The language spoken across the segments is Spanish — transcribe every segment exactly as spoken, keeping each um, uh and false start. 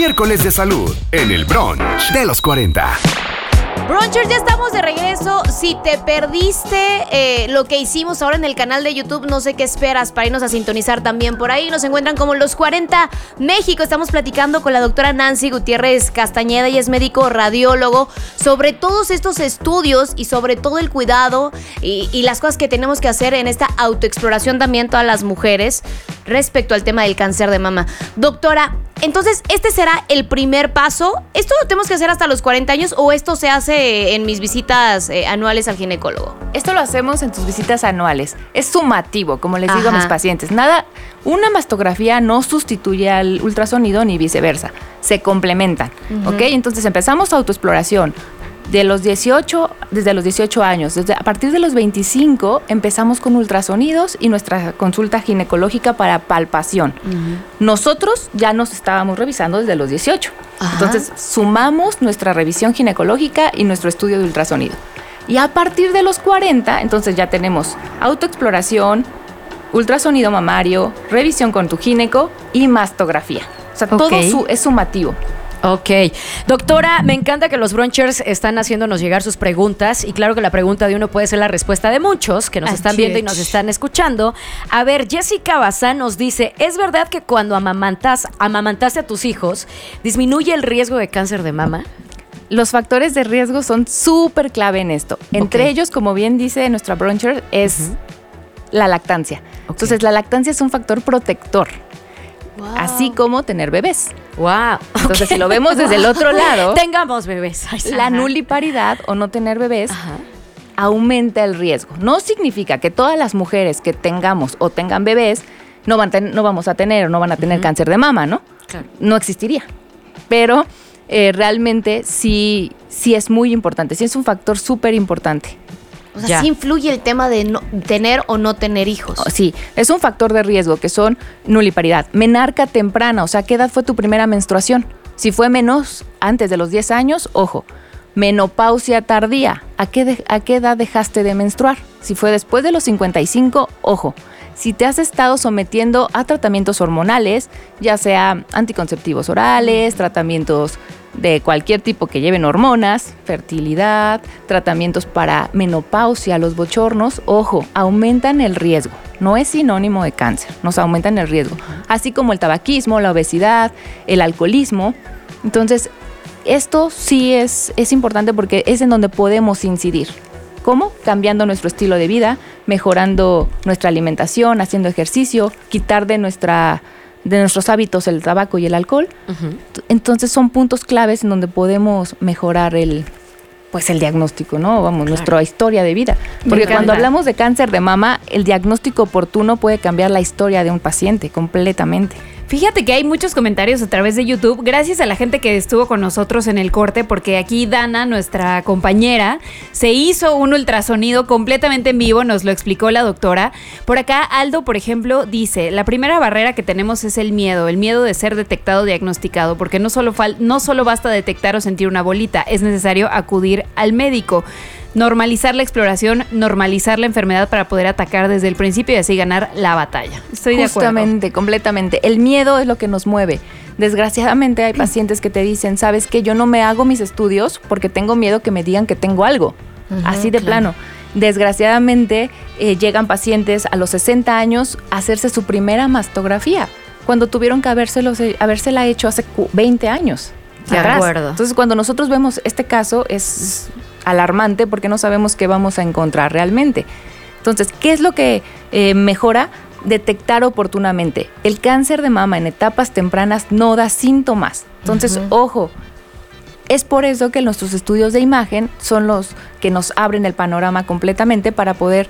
Miércoles de salud en el brunch de los cuarenta. Brunchers, ya estamos de regreso. Si te perdiste eh, lo que hicimos ahora en el canal de YouTube, no sé qué esperas para irnos a sintonizar también por ahí. Nos encuentran como Los cuarenta México. Estamos platicando con la doctora Nancy Gutiérrez Castañeda, ella es médico radiólogo, sobre todos estos estudios y sobre todo el cuidado y, y las cosas que tenemos que hacer en esta autoexploración también todas las mujeres respecto al tema del cáncer de mama. Doctora, entonces, ¿este será el primer paso? ¿Esto lo tenemos que hacer hasta los cuarenta años o esto se hace en mis visitas eh, anuales al ginecólogo? Esto lo hacemos en tus visitas anuales. Es sumativo, como les digo Ajá. a mis pacientes. Nada, una mastografía no sustituye al ultrasonido ni viceversa. Se complementan, uh-huh. ¿ok? Entonces empezamos autoexploración. De los dieciocho, desde los dieciocho años, desde, a partir de los veinticinco empezamos con ultrasonidos y nuestra consulta ginecológica para palpación. Uh-huh. Nosotros ya nos estábamos revisando desde los dieciocho. Ajá. Entonces sumamos nuestra revisión ginecológica y nuestro estudio de ultrasonido. Y a partir de los cuarenta, entonces ya tenemos autoexploración, ultrasonido mamario, revisión con tu gineco y mastografía. O sea, okay. todo su, es sumativo. Ok. Doctora, me encanta que los brunchers están haciéndonos llegar sus preguntas y claro que la pregunta de uno puede ser la respuesta de muchos que nos están viendo y nos están escuchando. A ver, Jessica Bazán nos dice, ¿es verdad que cuando amamantas, amamantaste a tus hijos disminuye el riesgo de cáncer de mama? Los factores de riesgo son súper clave en esto. Entre okay. ellos, como bien dice nuestra bruncher, es uh-huh. la lactancia. Okay. Entonces, la lactancia es un factor protector. Wow. Así como tener bebés. Wow. Entonces, okay. si lo vemos desde el otro lado, tengamos bebés. Ay, la ajá. nuliparidad o no tener bebés ajá. aumenta el riesgo. No significa que todas las mujeres que tengamos o tengan bebés no, van ten, no vamos a tener o no van a tener uh-huh. cáncer de mama, ¿no? Claro. No existiría. Pero eh, realmente sí, sí es muy importante. Sí es un factor súper importante. O sea, ya. sí influye el tema de no, tener o no tener hijos. Oh, sí, es un factor de riesgo que son nuliparidad. Menarca temprana, o sea, ¿qué edad fue tu primera menstruación? Si fue menos antes de los diez años, ojo. Menopausia tardía, ¿a qué, de, a qué edad dejaste de menstruar? Si fue después de los cincuenta y cinco, ojo. Si te has estado sometiendo a tratamientos hormonales, ya sea anticonceptivos orales, tratamientos de cualquier tipo que lleven hormonas, fertilidad, tratamientos para menopausia, los bochornos, ojo, aumentan el riesgo. No es sinónimo de cáncer, nos aumentan el riesgo. Así como el tabaquismo, la obesidad, el alcoholismo. Entonces, esto sí es, es importante porque es en donde podemos incidir. ¿Cómo? Cambiando nuestro estilo de vida, mejorando nuestra alimentación, haciendo ejercicio, quitar de nuestra de nuestros hábitos el tabaco y el alcohol. Uh-huh. Entonces son puntos claves en donde podemos mejorar el pues el diagnóstico, ¿no? Vamos, claro. nuestra historia de vida. Porque cuando hablamos de cáncer de mama, el diagnóstico oportuno puede cambiar la historia de un paciente completamente. Fíjate que hay muchos comentarios a través de YouTube, gracias a la gente que estuvo con nosotros en el corte, porque aquí Dana, nuestra compañera, se hizo un ultrasonido completamente en vivo, nos lo explicó la doctora. Por acá Aldo, por ejemplo, dice, la primera barrera que tenemos es el miedo, el miedo de ser detectado o diagnosticado, porque no solo, fal- no solo basta detectar o sentir una bolita, es necesario acudir al médico. Normalizar la exploración, normalizar la enfermedad para poder atacar desde el principio y así ganar la batalla. Estoy de acuerdo. Justamente, completamente. El miedo es lo que nos mueve. Desgraciadamente hay pacientes que te dicen, ¿sabes qué? Yo no me hago mis estudios porque tengo miedo que me digan que tengo algo. Uh-huh, así de claro. plano. Desgraciadamente eh, llegan pacientes a los sesenta años a hacerse su primera mastografía cuando tuvieron que habérselo, habérsela hecho hace veinte años. De atrás. acuerdo. Entonces, cuando nosotros vemos este caso es alarmante porque no sabemos qué vamos a encontrar realmente. Entonces, ¿qué es lo que eh, mejora? Detectar oportunamente. El cáncer de mama en etapas tempranas no da síntomas. Entonces, uh-huh. ojo, es por eso que nuestros estudios de imagen son los que nos abren el panorama completamente para poder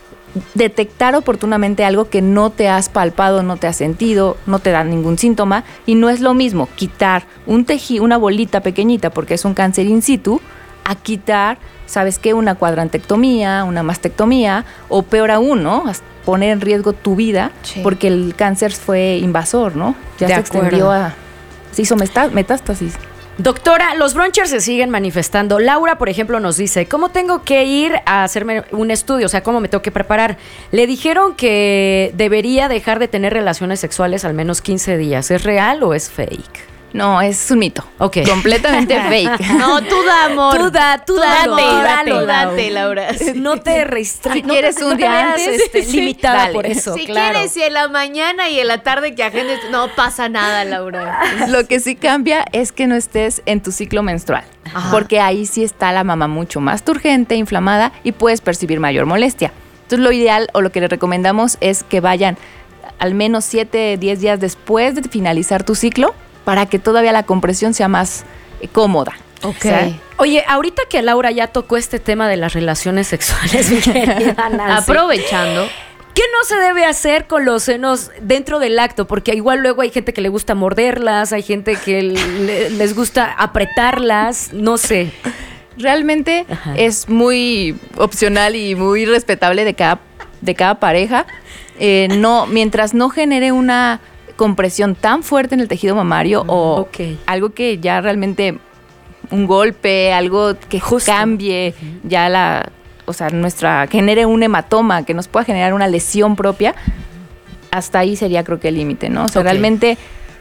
detectar oportunamente algo que no te has palpado, no te has sentido, no te da ningún síntoma, y no es lo mismo quitar un tejido, una bolita pequeñita porque es un cáncer in situ, a quitar, ¿sabes qué? Una cuadrantectomía, una mastectomía, o peor aún, ¿no? Poner en riesgo tu vida sí. porque el cáncer fue invasor, ¿no? Ya de se acuerdo. extendió a... se hizo metástasis. Doctora, los brunchers se siguen manifestando. Laura, por ejemplo, nos dice, ¿cómo tengo que ir a hacerme un estudio? O sea, ¿cómo me tengo que preparar? Le dijeron que debería dejar de tener relaciones sexuales al menos quince días. ¿Es real o es fake? No, es un mito. Ok. Completamente fake. No, tú da, amor. Tú da, tú date, dalo, date, dalo, date, Laura. No te restringas. Si quieres un día antes, este, sí, limitada dale. por eso, Si claro. quieres, y en la mañana y en la tarde que agendes, no pasa nada, Laura. Lo que sí cambia es que no estés en tu ciclo menstrual, Ajá. porque ahí sí está la mamá mucho más turgente, inflamada y puedes percibir mayor molestia. Entonces lo ideal o lo que les recomendamos es que vayan al menos siete, diez días después de finalizar tu ciclo para que todavía la compresión sea más eh, cómoda. Ok. O sea, Oye, ahorita que Laura ya tocó este tema de las relaciones sexuales, mi querida Nancy, Aprovechando. ¿qué no se debe hacer con los senos dentro del acto? Porque igual luego hay gente que le gusta morderlas, hay gente que le- les gusta apretarlas, no sé. realmente Ajá. es muy opcional y muy respetable de cada, de cada pareja. Eh, no, mientras no genere una compresión tan fuerte en el tejido mamario o Ok. algo que ya realmente un golpe, algo que Justo. cambie ya la, o sea, nuestra, genere un hematoma, que nos pueda generar una lesión propia, hasta ahí sería creo que el límite, ¿no? O sea, Ok. realmente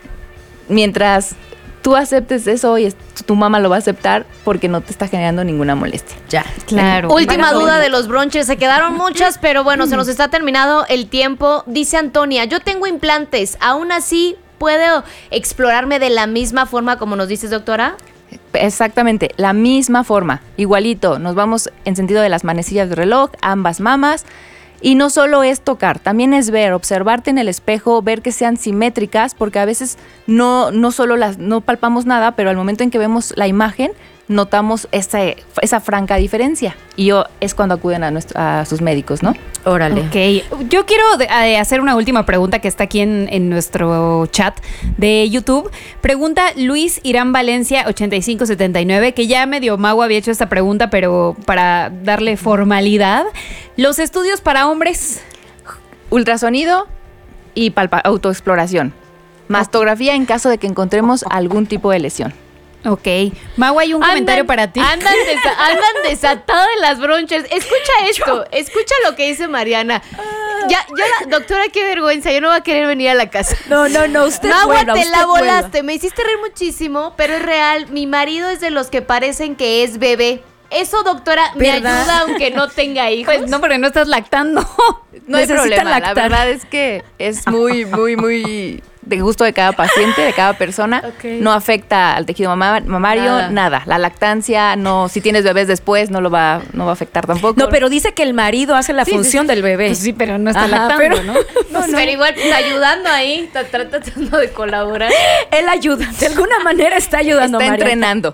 mientras tú aceptes eso y es- tu mamá lo va a aceptar porque no te está generando ninguna molestia. Ya. Claro. Última Bueno, duda de los bronches. Se quedaron muchas, pero bueno, se nos está terminando el tiempo. Dice Antonia, yo tengo implantes. Aún así, ¿puedo explorarme de la misma forma como nos dices, doctora? Exactamente, la misma forma, igualito. Nos vamos en sentido de las manecillas de reloj, ambas mamas. Y no solo es tocar, también es ver, observarte en el espejo, ver que sean simétricas, porque a veces no, no solo las, no palpamos nada, pero al momento en que vemos la imagen, notamos esa, esa franca diferencia. Y yo, es cuando acuden a, nuestro, a sus médicos, ¿no? Órale. Ok, yo quiero de- eh, hacer una última pregunta que está aquí en, en nuestro chat de YouTube. Pregunta Luis Irán Valencia ochenta y cinco setenta y nueve, que ya medio Mau había hecho esta pregunta, pero para darle formalidad. ¿Los estudios para hombres? Ultrasonido y palpa- autoexploración. Mastografía en caso de que encontremos algún tipo de lesión. Ok. Mau, hay un comentario Andan- para ti. Andan, desa- andan desatadas de las bronches. Escucha esto, escucha lo que dice Mariana. Ya, ya la doctora, qué vergüenza, yo no voy a querer venir a la casa. No, no, no, usted No, vuelva, te usted la vuelva. volaste, me hiciste reír muchísimo, pero es real. Mi marido es de los que parecen que es bebé. Eso, doctora, me ¿Verdad? ayuda aunque no tenga hijos. Pues no, porque no estás lactando. No hay Necesita problema, lactar. la verdad es que es muy, muy, muy de gusto de cada paciente, de cada persona. Ok. No afecta al tejido mama- mamario, Nada. nada. La lactancia, no, si tienes bebés después, no lo va, no va a afectar tampoco. No, pero dice que el marido hace la Sí, función sí, del bebé. Pues sí, pero no está Ajá, lactando, pero- ¿no? Pues, pero igual, pues, ayudando ahí, tra- tra- tratando de colaborar. Él ayuda, de alguna manera está ayudando está a María. entrenando.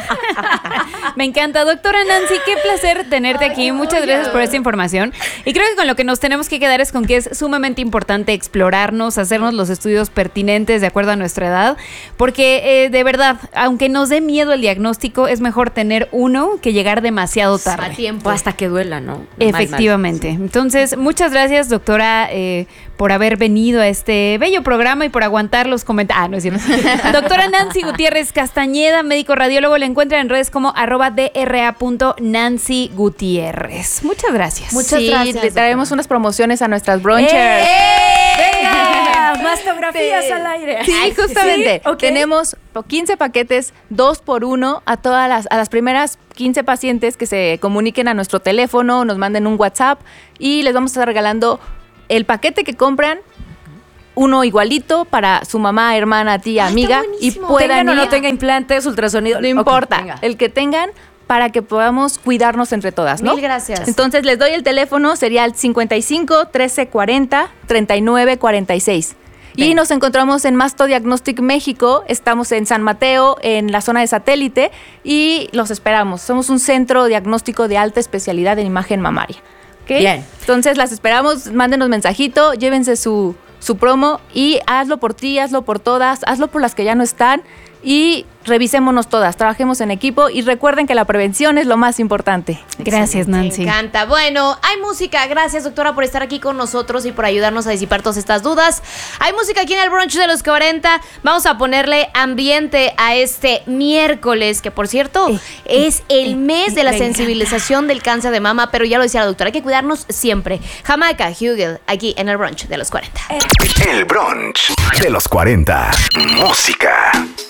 Me encanta, doctora Nancy, qué placer tenerte aquí. Muchas gracias por esta información. Y creo que con lo que nos tenemos que quedar es con que es sumamente importante explorarnos, hacernos los estudios pertinentes de acuerdo a nuestra edad, porque eh, de verdad, aunque nos dé miedo el diagnóstico, es mejor tener uno que llegar demasiado tarde. A tiempo. O hasta que duela, ¿no? Mal, Efectivamente. Entonces, muchas gracias, doctora, eh, por haber venido a este bello programa y por aguantar los comentarios. Ah, no es cierto. Doctora Nancy Gutiérrez Castañeda, médico radiólogo, la encuentran en redes como arroba dra punto Nancy Gutiérrez. Muchas gracias. Muchas Sí, gracias, le traemos doctora. unas promociones a nuestras bronchers. ¡Eh! ¡Venga! Mastografías al aire. Sí, justamente. ¿Sí? Ok. Tenemos quince paquetes, dos por uno, a todas las, a las primeras quince pacientes que se comuniquen a nuestro teléfono, nos manden un WhatsApp y les vamos a estar regalando el paquete que compran, uno igualito para su mamá, hermana, tía, Ay, amiga, está y buenísimo. puedan Tengan o no ir- tenga implantes, ultrasonido. no Ok, importa, venga. el que tengan para que podamos cuidarnos entre todas, ¿no? Mil gracias. Entonces les doy el teléfono, sería el cincuenta y cinco, trece cuarenta, treinta y nueve cuarenta y seis. Y Ven. nos encontramos en Masto Diagnostic México, estamos en San Mateo, en la zona de satélite, y los esperamos. Somos un centro diagnóstico de alta especialidad en imagen mamaria. ¿Ok? Bien. Entonces las esperamos, mándenos mensajito, llévense su, su promo y hazlo por ti, hazlo por todas, hazlo por las que ya no están y revisémonos todas, trabajemos en equipo y recuerden que la prevención es lo más importante. Gracias, Nancy. Me encanta. Bueno, hay música. Gracias, doctora, por estar aquí con nosotros y por ayudarnos a disipar todas estas dudas. Hay música aquí en el brunch de los cuarenta. Vamos a ponerle ambiente a este miércoles, que por cierto es el mes de la sensibilización del cáncer de mama, pero ya lo decía la doctora, hay que cuidarnos siempre. Jamaica Hugel, aquí en el brunch de los cuarenta. El brunch de los cuarenta. Música.